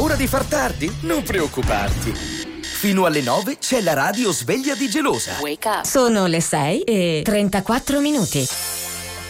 paura di far tardi? Non preoccuparti. Fino alle 9 c'è la radio sveglia di Gelosa. Wake up. Sono le 6:34.